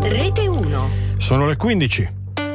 Rete 1. Sono le 15.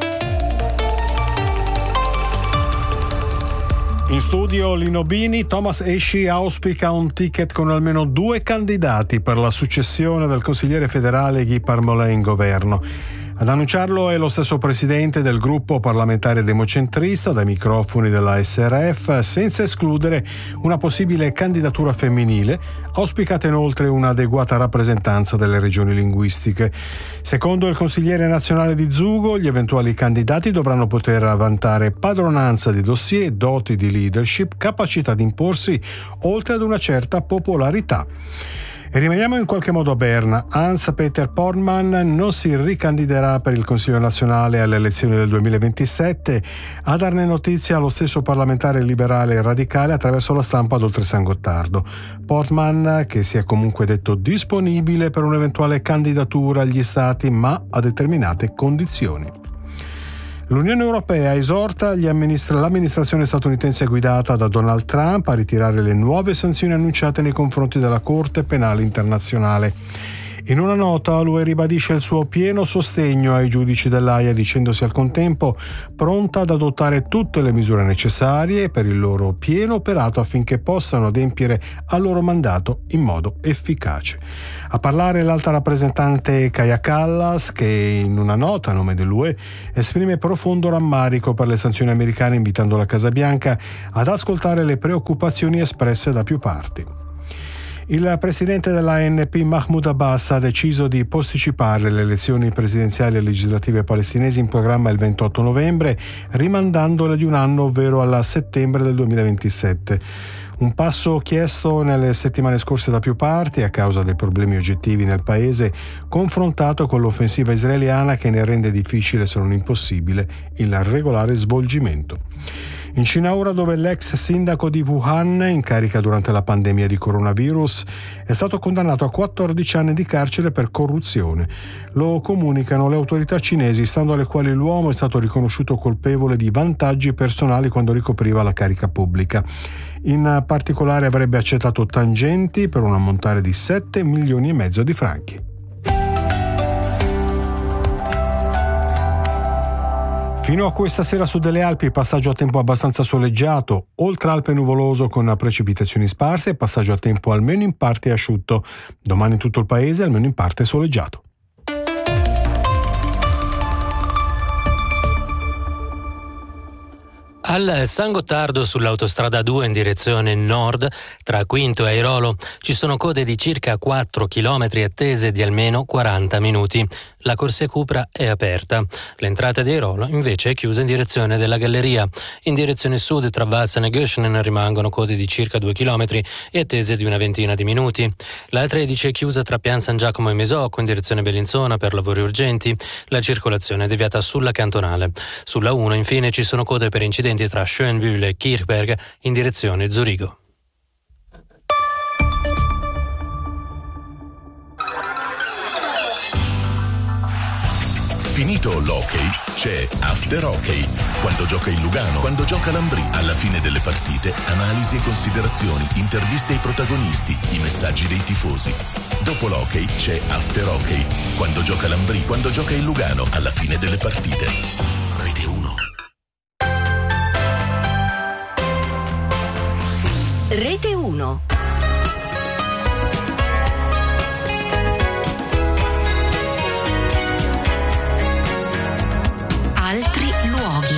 In studio Lino Bini. Thomas Esci auspica un ticket con almeno 2 candidati per la successione del consigliere federale Guy Parmelin in governo. Ad annunciarlo è lo stesso presidente del gruppo parlamentare democentrista dai microfoni della SRF, senza escludere una possibile candidatura femminile, auspicata inoltre un'adeguata rappresentanza delle regioni linguistiche. Secondo il consigliere nazionale di Zugo, gli eventuali candidati dovranno poter vantare padronanza di dossier, doti di leadership, capacità di imporsi, oltre ad una certa popolarità. E rimaniamo in qualche modo a Berna. Hans-Peter Portmann non si ricandiderà per il Consiglio nazionale alle elezioni del 2027. A darne notizia lo stesso parlamentare liberale e radicale attraverso la stampa ad Oltresan Gottardo. Portmann, che si è comunque detto disponibile per un'eventuale candidatura agli Stati, ma a determinate condizioni. L'Unione Europea esorta l'amministrazione statunitense guidata da Donald Trump a ritirare le nuove sanzioni annunciate nei confronti della Corte Penale Internazionale. In una nota l'UE ribadisce il suo pieno sostegno ai giudici dell'Aia, dicendosi al contempo pronta ad adottare tutte le misure necessarie per il loro pieno operato affinché possano adempiere al loro mandato in modo efficace. A parlare l'alta rappresentante Kaja Kallas, che in una nota a nome dell'UE esprime profondo rammarico per le sanzioni americane, invitando la Casa Bianca ad ascoltare le preoccupazioni espresse da più parti. Il presidente dell'ANP Mahmoud Abbas ha deciso di posticipare le elezioni presidenziali e legislative palestinesi in programma il 28 novembre, rimandandole di un anno, ovvero alla settembre del 2027. Un passo chiesto nelle settimane scorse da più parti a causa dei problemi oggettivi nel paese, confrontato con l'offensiva israeliana che ne rende difficile, se non impossibile, il regolare svolgimento. In Cina ora, dove l'ex sindaco di Wuhan, in carica durante la pandemia di coronavirus, è stato condannato a 14 anni di carcere per corruzione. Lo comunicano le autorità cinesi, stando alle quali l'uomo è stato riconosciuto colpevole di vantaggi personali quando ricopriva la carica pubblica. In particolare avrebbe accettato tangenti per un ammontare di 7,5 milioni di franchi. Fino a questa sera su delle Alpi passaggio a tempo abbastanza soleggiato, oltre Alpe nuvoloso con precipitazioni sparse e passaggio a tempo almeno in parte asciutto. Domani in tutto il paese almeno in parte soleggiato. Al San Gottardo sull'autostrada 2 in direzione nord, tra Quinto e Airolo, ci sono code di circa 4 km attese di almeno 40 minuti. La corsia Cupra è aperta. L'entrata di Airolo invece è chiusa in direzione della Galleria. In direzione sud tra Vassen e Göschenen rimangono code di circa 2 km e attese di una ventina di minuti. La A13 è chiusa tra Pian San Giacomo e Mesocco in direzione Bellinzona per lavori urgenti. La circolazione è deviata sulla cantonale. Sulla 1 infine ci sono code per incidenti tra Schönbühl e Kirchberg in direzione Zurigo. Finito l'hockey, c'è After Hockey. Quando gioca il Lugano, quando gioca l'Ambrì. Alla fine delle partite, analisi e considerazioni, interviste ai protagonisti, i messaggi dei tifosi. Dopo l'hockey c'è After Hockey. Quando gioca l'Ambrì, quando gioca il Lugano. Alla fine delle partite. Rete 1. Rete 1. Altri luoghi.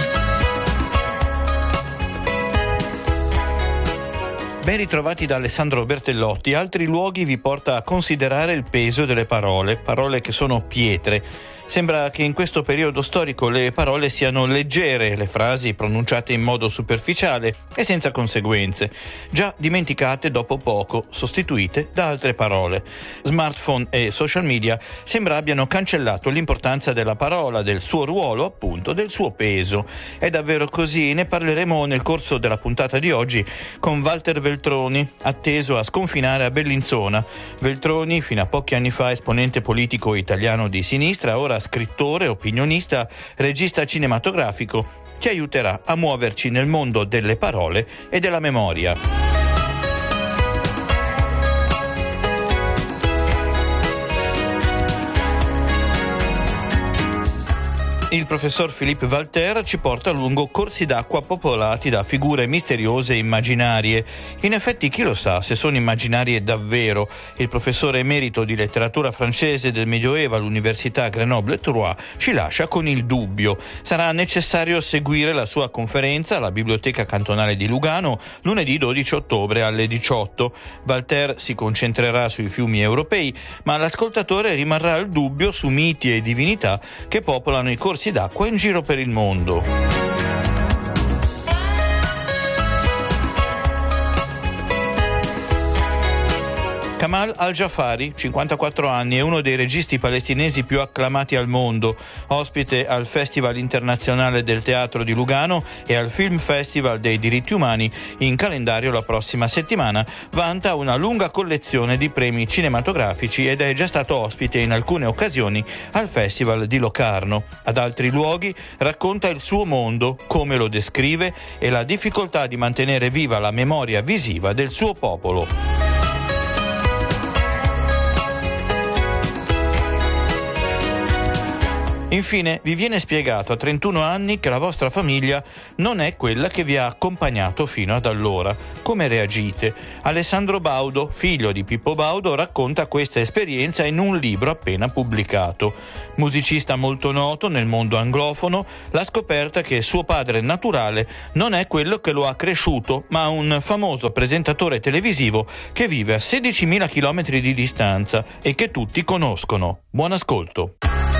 Ben ritrovati da Alessandro Bertellotti. Altri luoghi vi porta a considerare il peso delle parole che sono pietre. Sembra che in questo periodo storico le parole siano leggere, le frasi pronunciate in modo superficiale e senza conseguenze, già dimenticate dopo poco, sostituite da altre parole. Smartphone e social media sembra abbiano cancellato l'importanza della parola, del suo ruolo, appunto, del suo peso. È davvero così? Ne parleremo nel corso della puntata di oggi con Walter Veltroni, atteso a sconfinare a Bellinzona. Veltroni, fino a pochi anni fa esponente politico italiano di sinistra, ora scrittore, opinionista, regista cinematografico, ci aiuterà a muoverci nel mondo delle parole e della memoria. Il professor Philippe Walter ci porta lungo corsi d'acqua popolati da figure misteriose e immaginarie. In effetti, chi lo sa se sono immaginarie davvero? Il professore emerito di letteratura francese del Medioevo all'Università Grenoble-Troyes ci lascia con il dubbio. Sarà necessario seguire la sua conferenza alla Biblioteca Cantonale di Lugano lunedì 12 ottobre alle 18. Walter si concentrerà sui fiumi europei, ma l'ascoltatore rimarrà al dubbio su miti e divinità che popolano i corsi d'acqua in giro per il mondo. Kamal Al-Jafari, 54 anni, è uno dei registi palestinesi più acclamati al mondo, ospite al Festival internazionale del teatro di Lugano e al Film Festival dei diritti umani, in calendario la prossima settimana. Vanta una lunga collezione di premi cinematografici ed è già stato ospite in alcune occasioni al Festival di Locarno. Ad altri luoghi racconta il suo mondo, come lo descrive e la difficoltà di mantenere viva la memoria visiva del suo popolo. Infine, vi viene spiegato a 31 anni che la vostra famiglia non è quella che vi ha accompagnato fino ad allora. Come reagite? Alessandro Baudo, figlio di Pippo Baudo, racconta questa esperienza in un libro appena pubblicato. Musicista molto noto nel mondo anglofono, la scoperta che suo padre naturale non è quello che lo ha cresciuto, ma un famoso presentatore televisivo che vive a 16.000 chilometri di distanza e che tutti conoscono. Buon ascolto.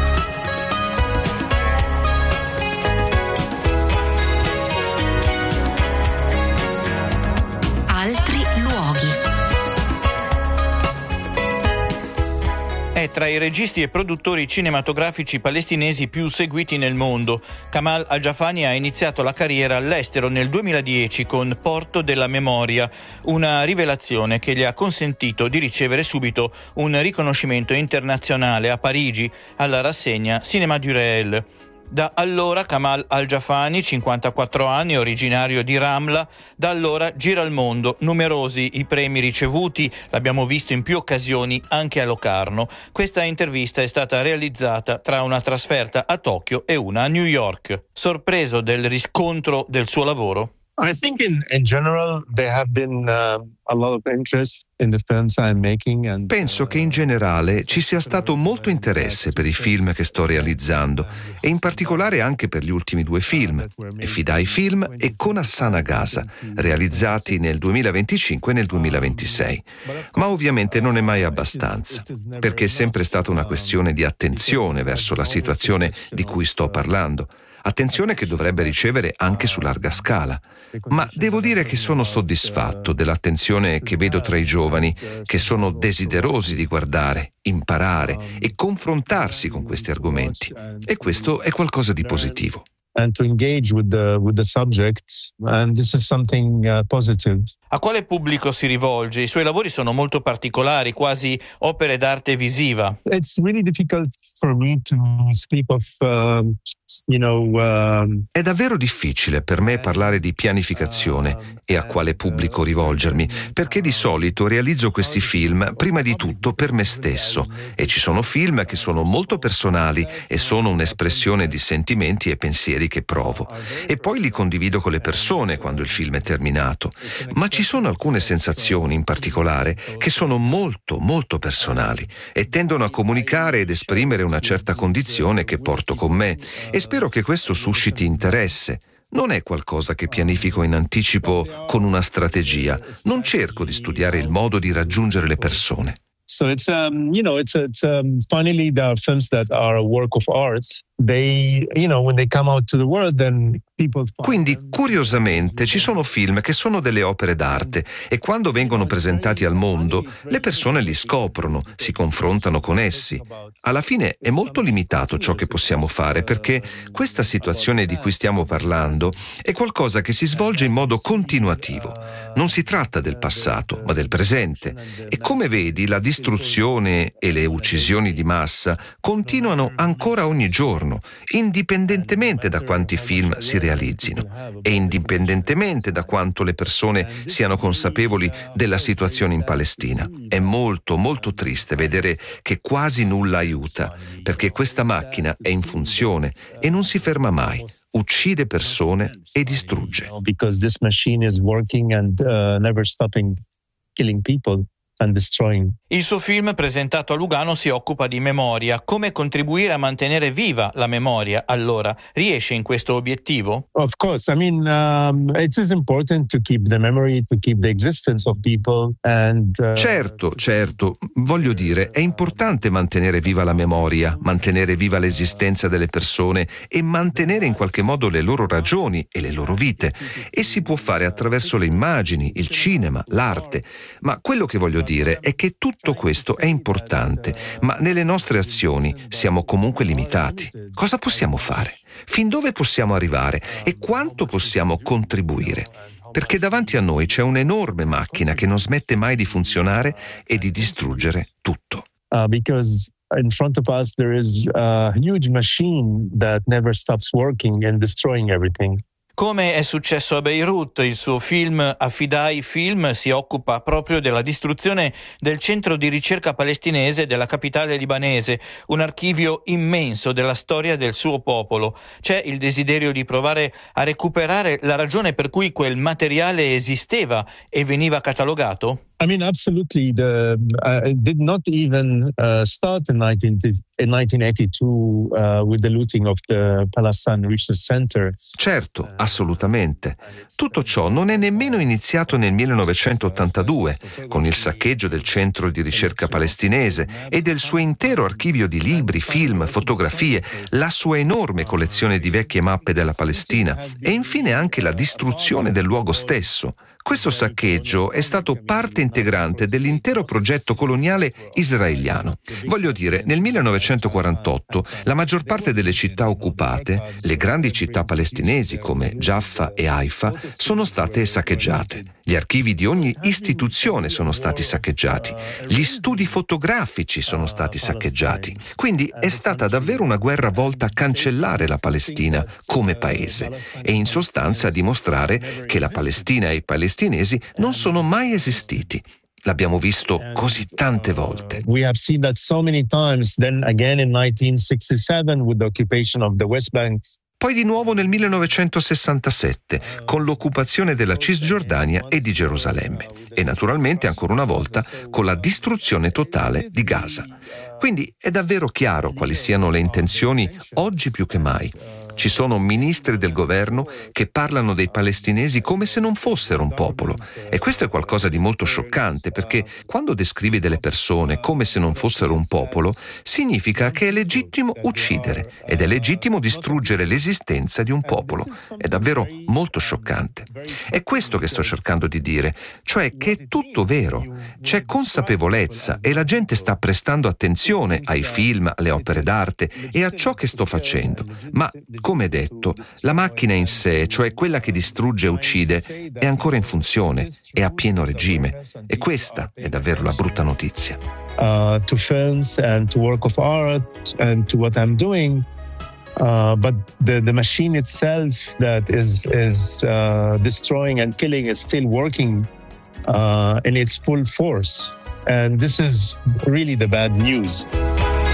È tra i registi e produttori cinematografici palestinesi più seguiti nel mondo. Kamal Al-Jafari ha iniziato la carriera all'estero nel 2010 con Porto della Memoria, una rivelazione che gli ha consentito di ricevere subito un riconoscimento internazionale a Parigi alla rassegna Cinéma du Réel. Da allora Kamal Al-Jafari, 54 anni, originario di Ramla, da allora gira il mondo, numerosi i premi ricevuti, l'abbiamo visto in più occasioni anche a Locarno. Questa intervista è stata realizzata tra una trasferta a Tokyo e una a New York. Sorpreso del riscontro del suo lavoro? I think in general there have been a lot of interest in the films I'm making and Penso che in generale ci sia stato molto interesse per i film che sto realizzando e in particolare anche per gli ultimi due film, Fidai Film e Con Hassan Gaza, realizzati nel 2025 e nel 2026. Ma ovviamente non è mai abbastanza, perché è sempre stata una questione di attenzione verso la situazione di cui sto parlando. Attenzione che dovrebbe ricevere anche su larga scala. Ma devo dire che sono soddisfatto dell'attenzione che vedo tra i giovani, che sono desiderosi di guardare, imparare e confrontarsi con questi argomenti. E questo è qualcosa di positivo. and to engage with the subject, and this is something positive. A quale pubblico si rivolge? I suoi lavori sono molto particolari, quasi opere d'arte visiva. It's really difficult for me to speak of È davvero difficile per me parlare di pianificazione e a quale pubblico rivolgermi, perché di solito realizzo questi film prima di tutto per me stesso, e ci sono film che sono molto personali e sono un'espressione di sentimenti e pensieri che provo, e poi li condivido con le persone quando il film è terminato. Ma ci sono alcune sensazioni in particolare che sono molto, molto personali e tendono a comunicare ed esprimere una certa condizione che porto con me, e spero che questo susciti interesse. Non è qualcosa che pianifico in anticipo con una strategia. Non cerco di studiare il modo di raggiungere le persone. So it's finally there are films that are a work of art. They, when they come out to the world, then people find. Quindi, curiosamente, ci sono film che sono delle opere d'arte e quando vengono presentati al mondo, le persone li scoprono, si confrontano con essi. Alla fine è molto limitato ciò che possiamo fare, perché questa situazione di cui stiamo parlando è qualcosa che si svolge in modo continuativo. Non si tratta del passato, ma del presente. E come vedi, la distruzione e le uccisioni di massa continuano ancora ogni giorno. giorno, indipendentemente da quanti film si realizzino e indipendentemente da quanto le persone siano consapevoli della situazione in Palestina. È molto, molto triste vedere che quasi nulla aiuta, perché questa macchina è in funzione e non si ferma mai, uccide persone e distrugge. Because this machine is working and never stopping killing people and destroying. Il suo film presentato a Lugano si occupa di memoria. Come contribuire a mantenere viva la memoria, allora? Riesce in questo obiettivo? Of course. I mean, it is important to keep the memory, to keep the existence of people and Certo. Voglio dire, è importante mantenere viva la memoria, mantenere viva l'esistenza delle persone e mantenere in qualche modo le loro ragioni e le loro vite. E si può fare attraverso le immagini, il cinema, l'arte. Ma quello che voglio dire è che tutto questo è importante, ma nelle nostre azioni siamo comunque limitati. Cosa possiamo fare? Fin dove possiamo arrivare e quanto possiamo contribuire? Perché davanti a noi c'è un'enorme macchina che non smette mai di funzionare e di distruggere tutto. Because in front of us there is a huge machine that never stops working and destroying everything. Come è successo a Beirut, il suo film Affidai Film si occupa proprio della distruzione del centro di ricerca palestinese della capitale libanese, un archivio immenso della storia del suo popolo. C'è il desiderio di provare a recuperare la ragione per cui quel materiale esisteva e veniva catalogato? I mean, absolutely. It did not even start in 1982 with the looting of the Palestine Research Center. Certo, assolutamente. Tutto ciò non è nemmeno iniziato nel 1982, con il saccheggio del centro di ricerca palestinese e del suo intero archivio di libri, film, fotografie, la sua enorme collezione di vecchie mappe della Palestina e infine anche la distruzione del luogo stesso. Questo saccheggio è stato parte integrante dell'intero progetto coloniale israeliano. Voglio dire, nel 1948 la maggior parte delle città occupate, le grandi città palestinesi come Jaffa e Haifa, sono state saccheggiate. Gli archivi di ogni istituzione sono stati saccheggiati. Gli studi fotografici sono stati saccheggiati. Quindi è stata davvero una guerra volta a cancellare la Palestina come paese e in sostanza a dimostrare che la Palestina e i palestinesi non sono mai esistiti. L'abbiamo visto così tante volte. We have seen that so many times. Then again in 1967 with the occupation of the West Bank. Poi di nuovo nel 1967 con l'occupazione della Cisgiordania e di Gerusalemme e naturalmente ancora una volta con la distruzione totale di Gaza. Quindi è davvero chiaro quali siano le intenzioni oggi più che mai. Ci sono ministri del governo che parlano dei palestinesi come se non fossero un popolo e questo è qualcosa di molto scioccante perché quando descrivi delle persone come se non fossero un popolo significa che è legittimo uccidere ed è legittimo distruggere l'esistenza di un popolo. È davvero molto scioccante. È questo che sto cercando di dire, cioè che è tutto vero. C'è consapevolezza e la gente sta prestando attenzione ai film, alle opere d'arte e a ciò che sto facendo. Ma come detto, la macchina in sé, cioè quella che distrugge e uccide, è ancora in funzione, è a pieno regime. E questa è davvero la brutta notizia. To films and to work of art and to what I'm doing, but the machine itself that is destroying and killing is still working in its full force. And this is really the bad news.